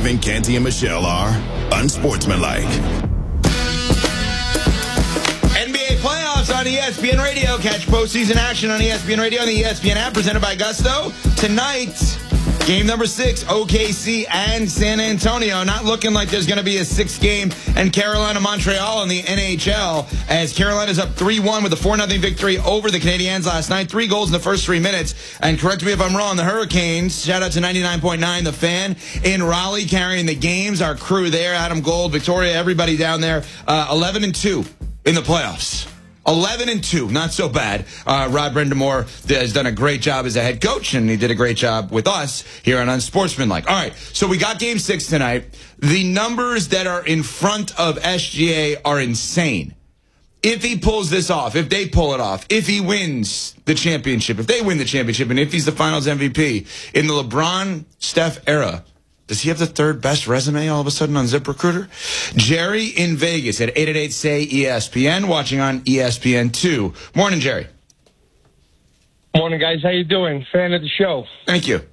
Evan, Canty, and Michelle are unsportsmanlike. NBA playoffs on ESPN Radio. Catch postseason action on ESPN Radio and the ESPN app, presented by Gusto. Tonight, game number 6, OKC and San Antonio. Not looking like there's going to be a 6th game and Carolina-Montreal in the NHL, as Carolina's up 3-1 with a 4-0 victory over the Canadiens last night. 3 goals in the first 3 minutes. And correct me if I'm wrong, the Hurricanes, shout out to 99.9 The Fan in Raleigh, carrying the games. Our crew there, Adam Gold, Victoria, everybody down there, 11-2 in the playoffs. 11-2, not so bad. Rod Brindamore has done a great job as a head coach, and he did a great job with us here on Unsportsmanlike. All right, so we got Game 6 tonight. The numbers that are in front of SGA are insane. If he pulls this off, if they pull it off, if he wins the championship, if they win the championship, and if he's the Finals MVP in the LeBron-Steph era, does he have the 3rd best resume all of a sudden on ZipRecruiter? Jerry in Vegas at 888-SAY-ESPN, watching on ESPN2. Morning, Jerry. Morning, guys. How you doing? Fan of the show. Thank you.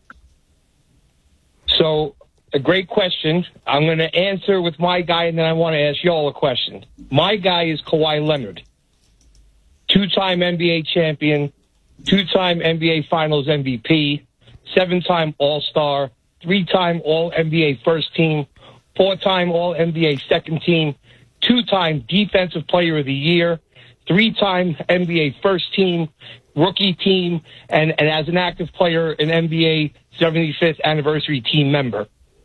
So, a great question. I'm going to answer with my guy, and then I want to ask y'all a question. My guy is Kawhi Leonard. 2-time NBA champion, 2-time NBA Finals MVP, 7-time All-Star, 3-time All-NBA first team, 4-time All-NBA second team, 2-time Defensive Player of the Year, 3-time NBA first team, rookie team, and as an active player, an NBA 75th anniversary team member.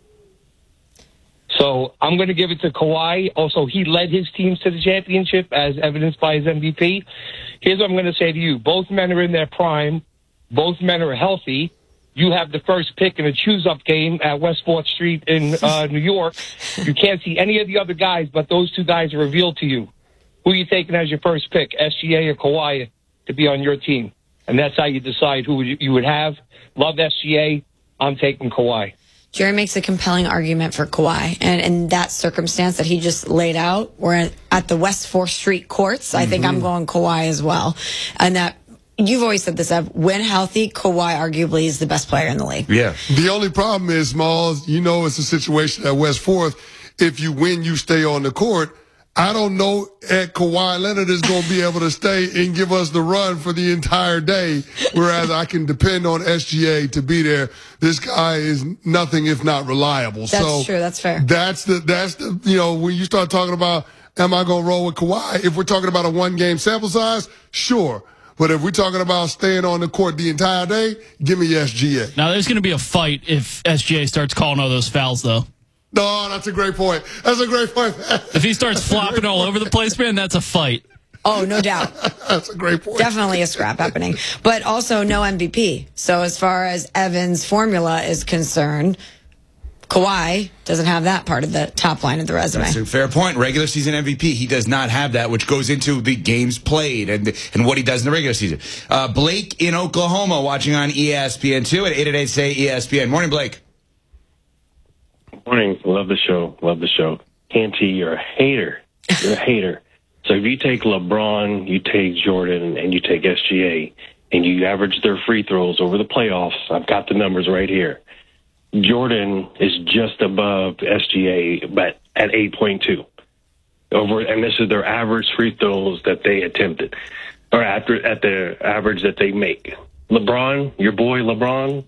So I'm going to give it to Kawhi. Also, he led his teams to the championship, as evidenced by his MVP. Here's what I'm going to say to you. Both men are in their prime. Both men are healthy. You have the first pick in a choose-up game at West 4th Street in New York. You can't see any of the other guys, but those 2 guys are revealed to you. Who are you taking as your first pick, SGA or Kawhi, to be on your team? And that's how you decide who you would have. Love SGA. I'm taking Kawhi. Jerry makes a compelling argument for Kawhi. And in that circumstance that he just laid out, we're at the West 4th Street courts. I think I'm going Kawhi as well. And that, you've always said this, Ev, when healthy, Kawhi arguably is the best player in the league. Yeah. The only problem is, Smalls, you know it's a situation at West 4th. If you win, you stay on the court. I don't know if Kawhi Leonard is going to be able to stay and give us the run for the entire day, whereas I can depend on SGA to be there. This guy is nothing if not reliable. That's true. That's fair. That's the, you know, when you start talking about, am I going to roll with Kawhi? If we're talking about a 1-game sample size, sure. But if we're talking about staying on the court the entire day, give me SGA. Now, there's going to be a fight if SGA starts calling all those fouls, though. No, that's a great point. That's a great point. If he starts flopping all over the place, man, that's a fight. Oh, no doubt. That's a great point. Definitely a scrap happening. But also no MVP. So as far as Evan's formula is concerned, Kawhi doesn't have that part of the top line of the resume. That's a fair point. Regular season MVP, he does not have that, which goes into the games played and what he does in the regular season. Blake in Oklahoma, watching on ESPN2 at 888-SAY-ESPN. Morning, Blake. Morning. Love the show. Love the show. Canty, you're a hater. You're a hater. So if you take LeBron, you take Jordan, and you take SGA, and you average their free throws over the playoffs, I've got the numbers right here. Jordan is just above SGA, but at 8.2. And this is their average free throws that they attempted, or at the average that they make. LeBron, your boy LeBron,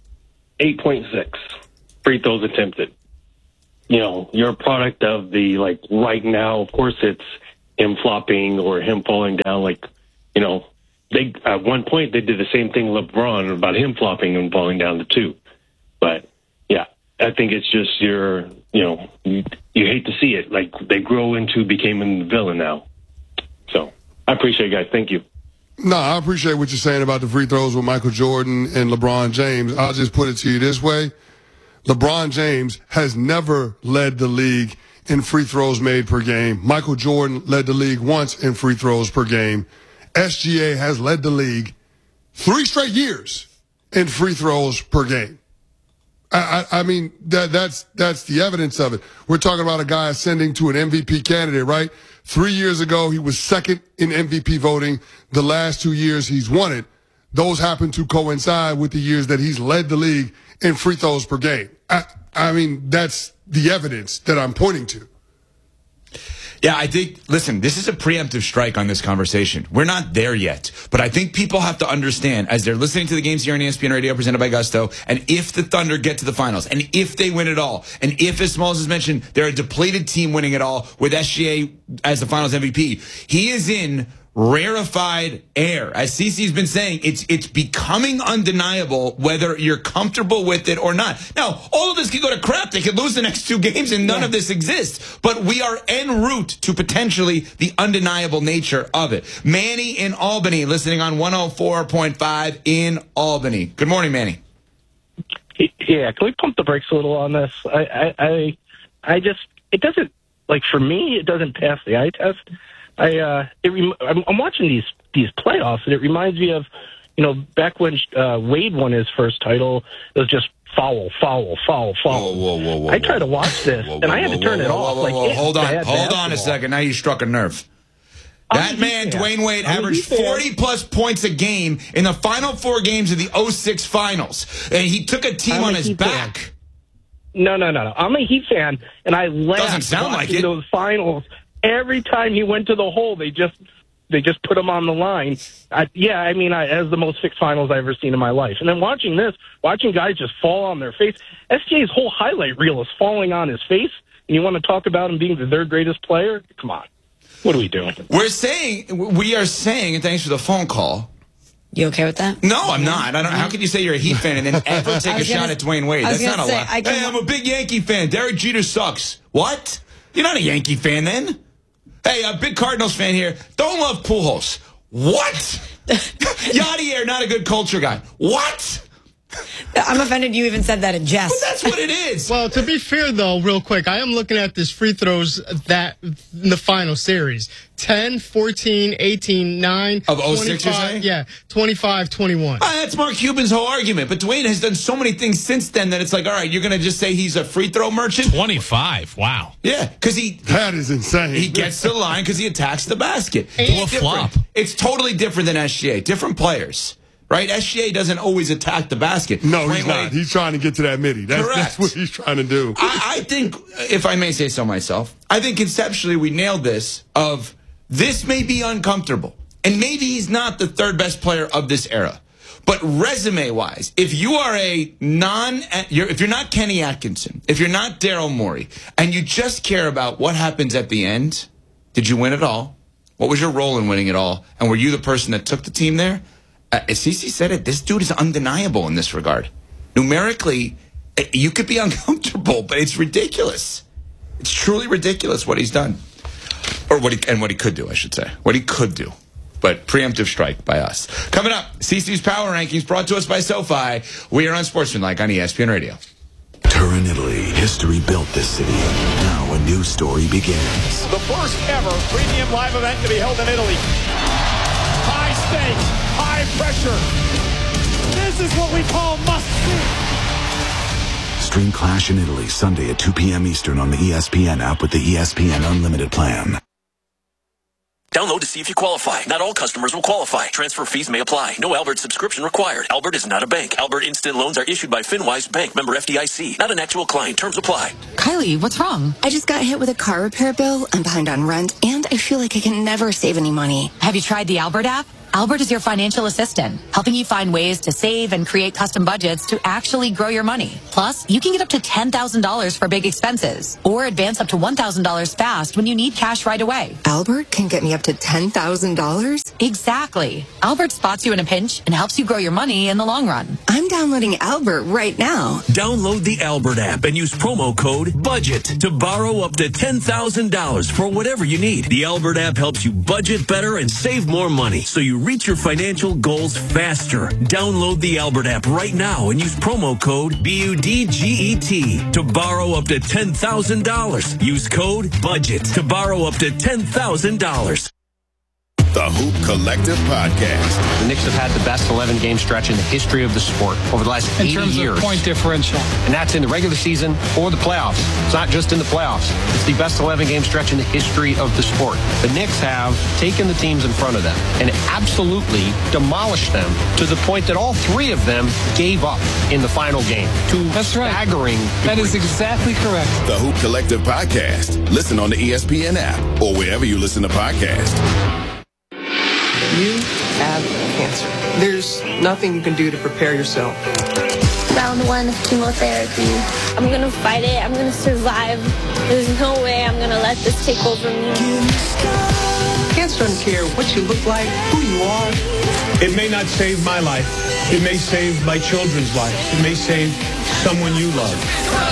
8.6 free throws attempted. You know, you're a product of the, like, right now, of course, it's him flopping or him falling down. Like, you know, they at one point they did the same thing with LeBron about him flopping and falling down to 2. But, yeah, I think it's just you hate to see it. Like, they grow into becoming the villain now. So, I appreciate it, guys. Thank you. No, I appreciate what you're saying about the free throws with Michael Jordan and LeBron James. I'll just put it to you this way. LeBron James has never led the league in free throws made per game. Michael Jordan led the league once in free throws per game. SGA has led the league 3 straight years in free throws per game. I mean, that's the evidence of it. We're talking about a guy ascending to an MVP candidate, right? 3 years ago, he was second in MVP voting. The last 2 years, he's won it. Those happen to coincide with the years that he's led the league in free throws per game. I mean, that's the evidence that I'm pointing to. Yeah, I think, listen, this is a preemptive strike on this conversation. We're not there yet. But I think people have to understand, as they're listening to the games here on ESPN Radio presented by Gusto, and if the Thunder get to the finals, and if they win it all, and if, as Smalls has mentioned, they're a depleted team winning it all with SGA as the finals MVP, he is in rarefied air. As CeCe's been saying, it's becoming undeniable whether you're comfortable with it or not. Now, all of this could go to crap. They could lose the next 2 games and none of this exists. But we are en route to potentially the undeniable nature of it. Manny in Albany, listening on 104.5 in Albany. Good morning, Manny. Yeah, can we pump the brakes a little on this? I just, it doesn't, like, for me, it doesn't pass the eye test. I'm watching these playoffs, and it reminds me of, back when Wade won his first title. It was just foul. Whoa. I tried to watch this, and I had to turn it off. Hold on a second. Now you struck a nerve. That man, Dwayne Wade, averaged 40-plus points a game in the final 4 games of the 06 finals. And he took a team on his back. No. I'm a Heat fan, and I laughed Doesn't sound like it. Those finals. Every time he went to the hole, they just put him on the line. As the most fixed finals I've ever seen in my life. And then watching guys just fall on their face. SJ's whole highlight reel is falling on his face, and you want to talk about him being the 3rd greatest player? Come on. What are we doing? We are saying, and thanks for the phone call. You okay with that? No, I'm not. How can you say you're a Heat fan and then ever take a shot at Dwayne Wade? That's not a lot. Hey, I'm a big Yankee fan. Derek Jeter sucks. What? You're not a Yankee fan then? Hey, a big Cardinals fan here. Don't love Pujols. What? Yadier, not a good culture guy. What? I'm offended you even said that in jest. But that's what it is. Well, to be fair, though, real quick, I am looking at this free throws that in the final series. 10, 14, 18, 9. Of 06, you're saying? Yeah, 25, 21. That's Mark Cuban's whole argument. But Dwayne has done so many things since then that it's like, all right, you're going to just say he's a free throw merchant? 25, wow. Yeah, because that is insane. He gets to the line because he attacks the basket. Pull a flop. It's totally different than SGA. Different players. Right? SGA doesn't always attack the basket. No, he's not. He's trying to get to that midi. That's what he's trying to do. I think, if I may say so myself, I think conceptually we nailed this of this may be uncomfortable. And maybe he's not the 3rd best player of this era. But resume-wise, if you are if you're not Kenny Atkinson, if you're not Daryl Morey, and you just care about what happens at the end, did you win it all? What was your role in winning it all? And were you the person that took the team there? As CeCe said it, this dude is undeniable in this regard. Numerically, you could be uncomfortable, but it's ridiculous. It's truly ridiculous what he's done. Or what he could do, I should say. What he could do. But preemptive strike by us. Coming up, CeCe's Power Rankings brought to us by SoFi. We are on Sportsmanlike on ESPN Radio. Turin, Italy. History built this city. Now a new story begins. The first ever premium live event to be held in Italy. High stakes, high pressure. This is what we call must-see. Stream Clash in Italy Sunday at 2 p.m. Eastern on the ESPN app with the ESPN Unlimited plan. Download to see if you qualify. Not all customers will qualify. Transfer fees may apply. No Albert subscription required. Albert is not a bank. Albert Instant Loans are issued by FinWise Bank, member FDIC. Not an actual client. Terms apply. Kylie, what's wrong? I just got hit with a car repair bill. I'm behind on rent, and I feel like I can never save any money. Have you tried the Albert app? Albert is your financial assistant, helping you find ways to save and create custom budgets to actually grow your money. Plus, you can get up to $10,000 for big expenses or advance up to $1,000 fast when you need cash right away. Albert can get me up to $10,000? Exactly. Albert spots you in a pinch and helps you grow your money in the long run. I'm downloading Albert right now. Download the Albert app and use promo code BUDGET to borrow up to $10,000 for whatever you need. The Albert app helps you budget better and save more money so you reach your financial goals faster. Download the Albert app right now and use promo code BUDGET to borrow up to $10,000. Use code BUDGET to borrow up to $10,000. The Hoop Collective Podcast. The Knicks have had the best 11-game stretch in the history of the sport over the last 80 years. In terms of point differential. And that's in the regular season or the playoffs. It's not just in the playoffs. It's the best 11-game stretch in the history of the sport. The Knicks have taken the teams in front of them and absolutely demolished them to the point that all three of them gave up in the final game. That's right. Staggering. That is exactly correct. The Hoop Collective Podcast. Listen on the ESPN app or wherever you listen to podcasts. You have cancer. There's nothing you can do to prepare yourself. Round 1 of chemotherapy. I'm going to fight it. I'm going to survive. There's no way I'm going to let this take over me. Cancer doesn't care what you look like, who you are. It may not save my life. It may save my children's lives. It may save someone you love.